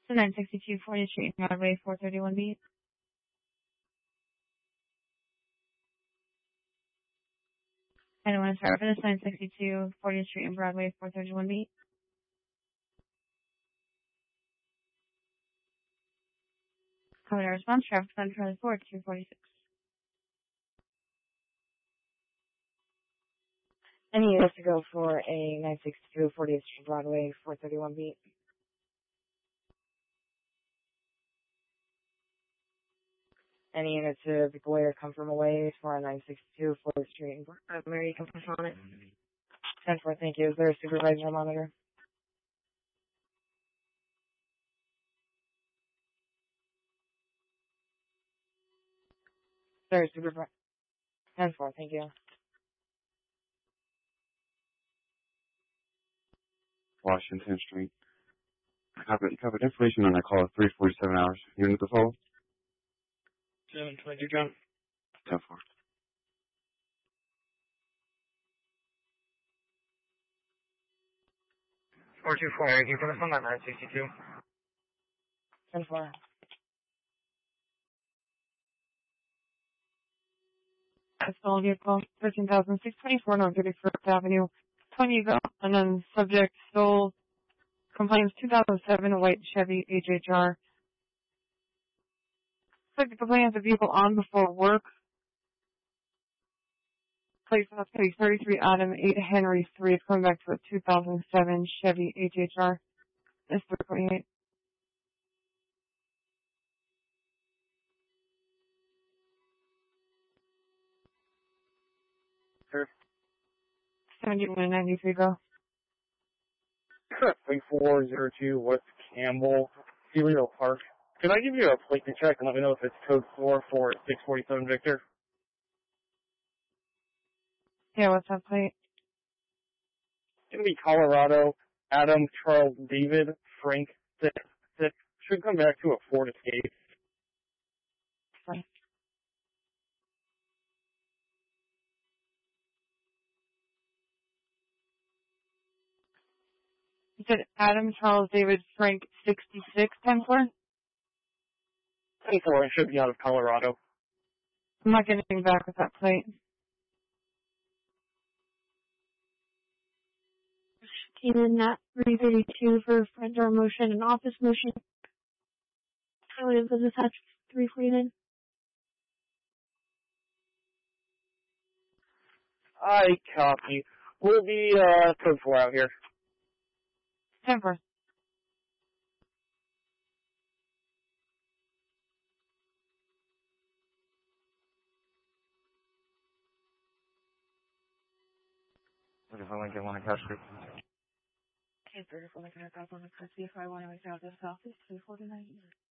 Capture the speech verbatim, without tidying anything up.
nine sixty-two fortieth Street, Broadway, four thirty-one B. I don't want to start with this. nine sixty-two fortieth Street and Broadway, four thirty-one B. Code our response, traffic on Charlie Ford, two forty-six. Any units to go for a nine sixty-two fortieth Street, Broadway, four thirty-one B. Any units to pick away or come from away for a nine sixty-two fortieth Street and Broadway. Mary, come from on it. ten four, thank you. Is there a supervisor on monitor? There, supervisor. ten four, thank you. Washington Street. Covered, covered information on that call at three forty-seven hours. Unit to follow? seven twenty-two, John. ten four. four two four, can you put us on that nine sixty-two? ten four. Stolen vehicle, thirteen thousand six hundred twenty-four North thirty-first Avenue, Tonyville, and then subject stole complaints two thousand seven white Chevy H H R. Looks like the complaint has the vehicle on before work. Place that's going to be thirty-three Adam, eight Henry three. It's coming back to a two thousand seven Chevy H H R. It's three twenty-eight. Sir. seventy-one ninety-three go. Three four zero two West Campbell, Helio Park. Could I give you a plate to check and let me know if it's code four for six forty-seven Victor? Yeah, what's that plate? It's going to be Colorado, Adam, Charles, David, Frank, six, six. Should come back to a Ford Escape. Sorry. You said Adam, Charles, David, Frank, sixty-six, ten four? ten four, it should be out of Colorado. I'm not getting back with that plate. Came in at three thirty-two for front door motion and office motion. Currently the business hatch three forty-nine. I copy. We'll be, uh, code four out here. ten four. What if I want to get one of Cash Group? Okay, thirty-four, looking at that one, C F I one, I went out of this office, three forty-nine.